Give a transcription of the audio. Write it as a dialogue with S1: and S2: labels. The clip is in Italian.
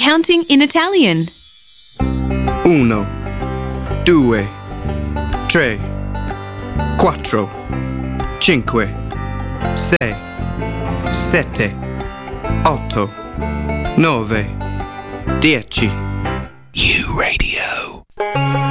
S1: counting in Italian.
S2: 1, 2, 3, 4, 5, 6, 7, 8, 9, 10.
S3: U Radio.